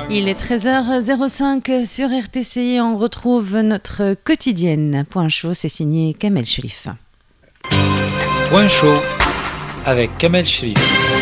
Il est 13h05 sur RTCI. On retrouve notre quotidienne. Point chaud, c'est signé Kamel Cherif. Point chaud avec Kamel Cherif.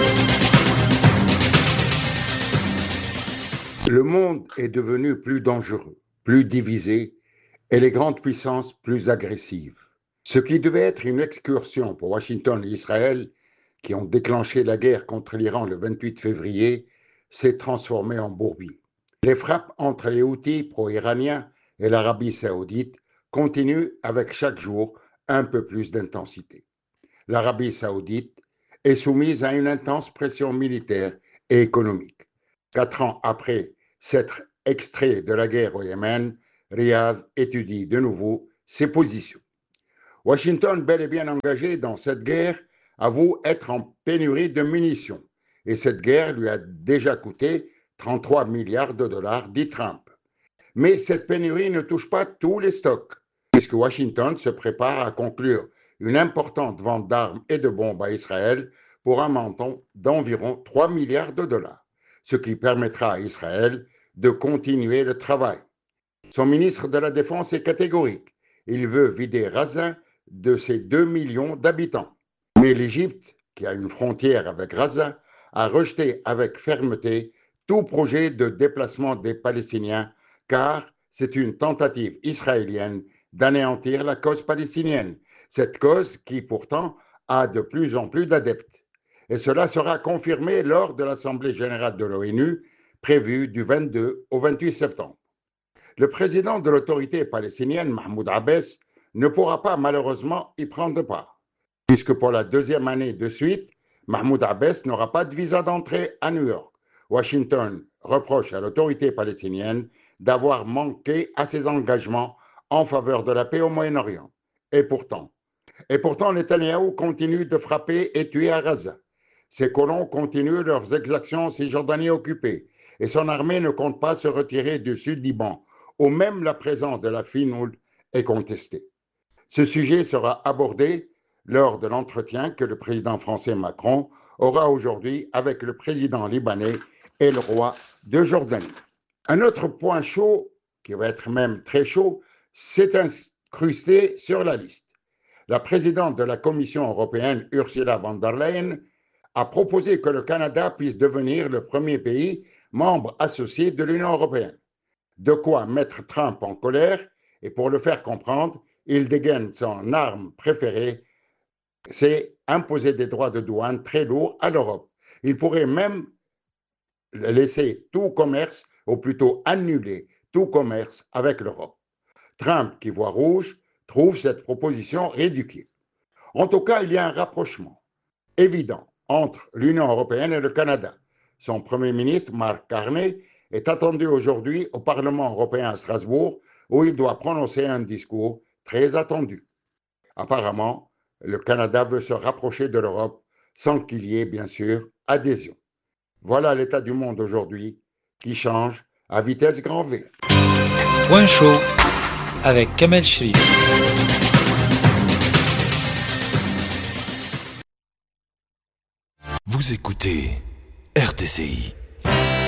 Le monde est devenu plus dangereux, plus divisé et les grandes puissances plus agressives. Ce qui devait être une excursion pour Washington et Israël, qui ont déclenché la guerre contre l'Iran le 28 février, s'est transformé en bourbier. Les frappes entre les Houthis pro-iraniens et l'Arabie saoudite continuent avec chaque jour un peu plus d'intensité. L'Arabie saoudite est soumise à une intense pression militaire et économique. 4 ans après s'être extrait de la guerre au Yémen, Riyad étudie de nouveau ses positions. Washington, bel et bien engagé dans cette guerre, avoue être en pénurie de munitions. Et cette guerre lui a déjà coûté 33 milliards de dollars, dit Trump. Mais cette pénurie ne touche pas tous les stocks, puisque Washington se prépare à conclure une importante vente d'armes et de bombes à Israël pour un montant d'environ 3 milliards de dollars, ce qui permettra à Israël de continuer le travail. Son ministre de la Défense est catégorique. Il veut vider Gaza de ses 2 millions d'habitants. Mais l'Égypte, qui a une frontière avec Gaza, a rejeté avec fermeté tout projet de déplacement des Palestiniens, car c'est une tentative israélienne d'anéantir la cause palestinienne, cette cause qui pourtant a de plus en plus d'adeptes. Et cela sera confirmé lors de l'Assemblée générale de l'ONU, prévue du 22 au 28 septembre. Le président de l'autorité palestinienne, Mahmoud Abbas, ne pourra pas malheureusement y prendre part, puisque pour la deuxième année de suite, Mahmoud Abbas n'aura pas de visa d'entrée à New York. Washington reproche à l'autorité palestinienne d'avoir manqué à ses engagements en faveur de la paix au Moyen-Orient. Et pourtant, Netanyahou continue de frapper et tuer à Gaza. Ses colons continuent leurs exactions en Cisjordanie occupée et son armée ne compte pas se retirer du sud-Liban, où même la présence de la FINUL est contestée. Ce sujet sera abordé lors de l'entretien que le président français Macron aura aujourd'hui avec le président libanais et le roi de Jordanie. Un autre point chaud, qui va être même très chaud, s'est incrusté sur la liste. La présidente de la Commission européenne, Ursula von der Leyen, a proposé que le Canada puisse devenir le premier pays membre associé de l'Union européenne. De quoi mettre Trump en colère, et pour le faire comprendre, il dégaine son arme préférée, c'est imposer des droits de douane très lourds à l'Europe. Il pourrait même laisser tout commerce, ou plutôt annuler tout commerce avec l'Europe. Trump, qui voit rouge, trouve cette proposition ridicule. En tout cas, il y a un rapprochement évident entre l'Union européenne et le Canada. Son Premier ministre, Mark Carney, est attendu aujourd'hui au Parlement européen à Strasbourg, où il doit prononcer un discours très attendu. Apparemment, le Canada veut se rapprocher de l'Europe sans qu'il y ait, bien sûr, adhésion. Voilà l'état du monde aujourd'hui qui change à vitesse grand V. Point chaud avec Kamel Cherif. Vous écoutez RTCI.